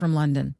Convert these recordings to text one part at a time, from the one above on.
from London.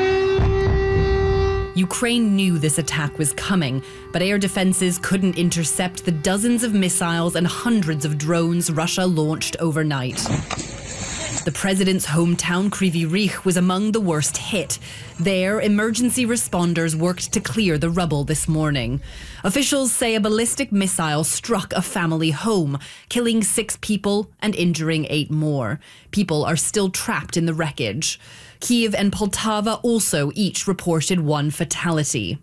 Ukraine knew this attack was coming, but air defenses couldn't intercept the dozens of missiles and hundreds of drones Russia launched overnight. The president's hometown, Kryvyi Rih, was among the worst hit. There, emergency responders worked to clear the rubble this morning. Officials say a ballistic missile struck a family home, killing 6 people and injuring 8 more. People are still trapped in the wreckage. Kyiv and Poltava also each reported 1 fatality.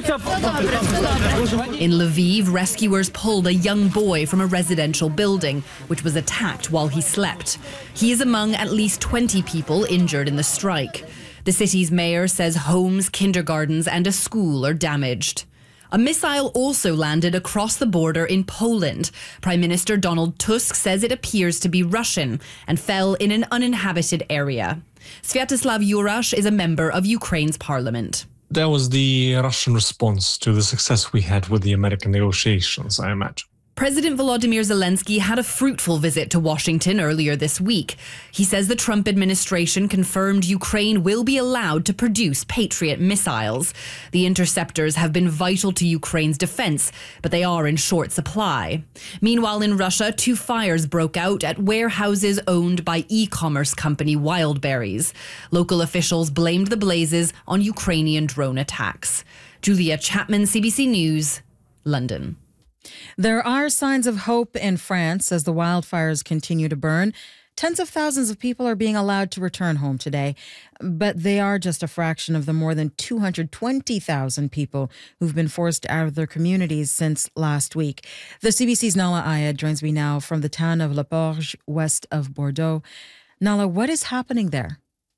In Lviv, rescuers pulled a young boy from a residential building, which was attacked while he slept. He is among at least 20 people injured in the strike. The city's mayor says homes, kindergartens and a school are damaged. A missile also landed across the border in Poland. Prime Minister Donald Tusk says it appears to be Russian and fell in an uninhabited area. Sviatoslav Jurash is a member of Ukraine's parliament. That was the Russian response to the success we had with the American negotiations, I imagine. President Volodymyr Zelensky had a fruitful visit to Washington earlier this week. He says the Trump administration confirmed Ukraine will be allowed to produce Patriot missiles. The interceptors have been vital to Ukraine's defense, but they are in short supply. Meanwhile, in Russia, 2 fires broke out at warehouses owned by e-commerce company Wildberries. Local officials blamed the blazes on Ukrainian drone attacks. Julia Chapman, CBC News, London. There are signs of hope in France as the wildfires continue to burn. Tens of thousands of people are being allowed to return home today, but they are just a fraction of the more than 220,000 people who've been forced out of their communities since last week. The CBC's Nala Ayed joins me now from the town of Le Porge, west of Bordeaux. Nala, what is happening there?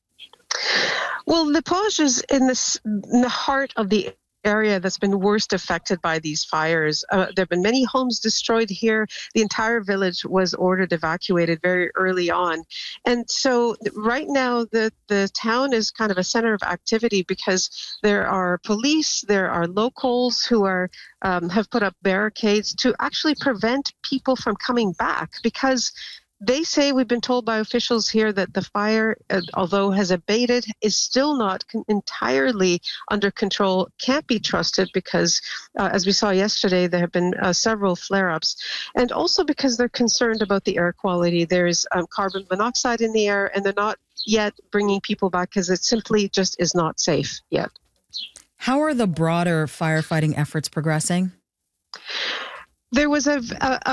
Well, Le Porge is in the heart of the area that's been worst affected by these fires. There have been many homes destroyed here. The entire village was ordered evacuated very early on. And so right now, the town is kind of a center of activity because there are police, there are locals who are have put up barricades to actually prevent people from coming back, because they say, we've been told by officials here, that the fire, although has abated, is still not entirely under control, can't be trusted because, as we saw yesterday, there have been several flare-ups. And also because they're concerned about the air quality. There's carbon monoxide in the air, and they're not yet bringing people back because it simply just is not safe yet. How are the broader firefighting efforts progressing? There was a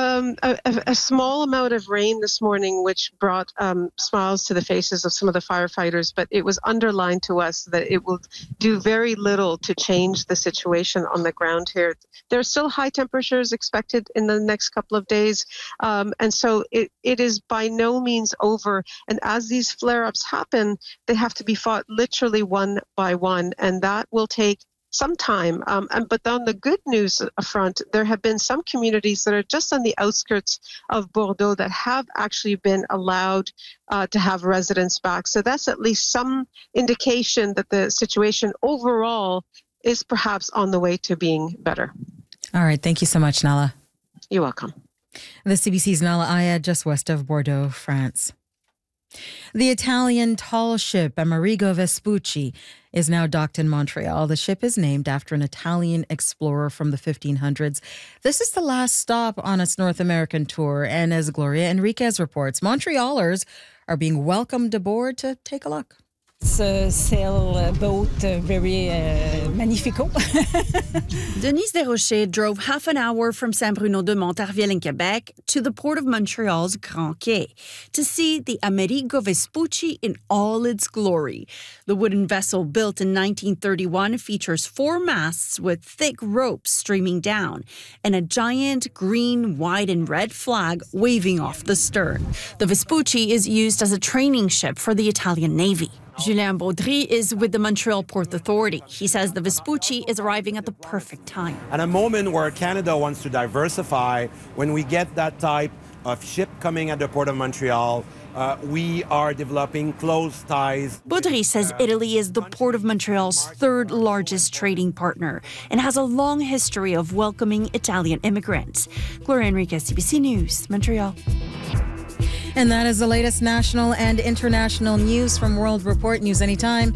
small amount of rain this morning, which brought smiles to the faces of some of the firefighters, but it was underlined to us that it will do very little to change the situation on the ground here. There are still high temperatures expected in the next couple of days, and so it is by no means over. And as these flare-ups happen, they have to be fought literally one by one, and that will take some time. But on the good news front, there have been some communities that are just on the outskirts of Bordeaux that have actually been allowed to have residents back. So that's at least some indication that the situation overall is perhaps on the way to being better. All right. Thank you so much, Nala. You're welcome. The CBC's Nala Ayed, just west of Bordeaux, France. The Italian tall ship Amerigo Vespucci is now docked in Montreal. The ship is named after an Italian explorer from the 1500s. This is the last stop on its North American tour, and as Gloria Enriquez reports, Montrealers are being welcomed aboard to take a look. It's a sailboat, very magnifico. Denise Desrochers drove half an hour from Saint-Bruno-de-Montarville in Quebec to the port of Montreal's Grand Quai to see the Amerigo Vespucci in all its glory. The wooden vessel, built in 1931, features 4 masts with thick ropes streaming down and a giant green, white and red flag waving off the stern. The Vespucci is used as a training ship for the Italian Navy. Julien Baudry is with the Montreal Port Authority. He says the Vespucci is arriving at the perfect time. At a moment where Canada wants to diversify, when we get that type of ship coming at the Port of Montreal, we are developing close ties. Baudry says Italy is the Port of Montreal's 3rd largest trading partner and has a long history of welcoming Italian immigrants. Gloria Enriquez, CBC News, Montreal. And that is the latest national and international news from World Report. News anytime